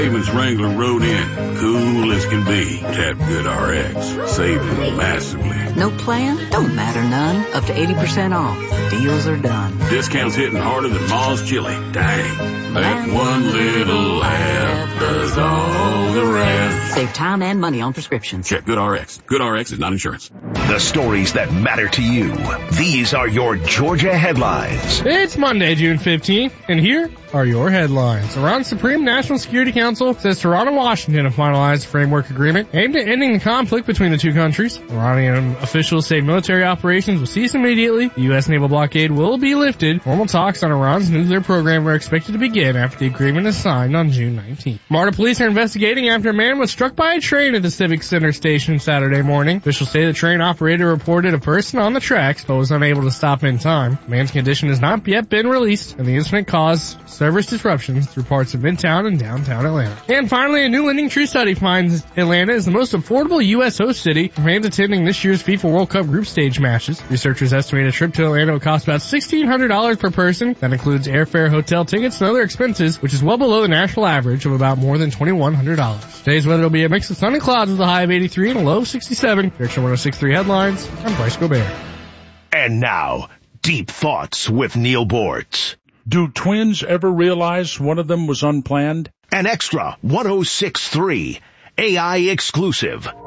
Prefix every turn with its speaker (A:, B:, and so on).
A: Davis Wrangler rode in, cool as can be. Tap Good RX, saving massively.
B: No plan? Don't matter none. Up to 80% off. Deals are done.
A: Discounts hitting harder than Ma's chili. Dang. That one little laugh does all the rest.
B: Save time and money on prescriptions.
A: Check Good RX. Good RX is not insurance.
C: The stories that matter to you. These are your Georgia headlines.
D: It's Monday, June 15th, and here are your headlines. Iran's Supreme National Security Council says Tehran and Washington have finalized a framework agreement aimed at ending the conflict between the two countries. Iranian officials say military operations will cease immediately. The U.S. naval blockade will be lifted. Formal talks on Iran's nuclear program are expected to begin after the agreement is signed on June 19th. MARTA police are investigating after a man was struck by a train at the Civic Center station Saturday morning. Officials say the train operator reported a person on the tracks but was unable to stop in time. The man's condition has not yet been released, and the incident caused service disruptions through parts of Midtown and downtown Atlanta. And finally, a new LendingTree study finds Atlanta is the most affordable U.S. host city for fans attending this year's FIFA World Cup group stage matches. Researchers estimate a trip to Atlanta will cost about $1,600 per person. That includes airfare, hotel tickets, and other expenses, which is well below the national average of about more than $2,100. Today's weather will be a mix of sun and clouds with a high of 83 and a low of 67. Direction 106.3 headlines. I'm Bryce Gobert.
C: And now, Deep Thoughts with Neil Bortz.
E: Do twins ever realize one of them was unplanned?
C: An extra 106.3 AI exclusive.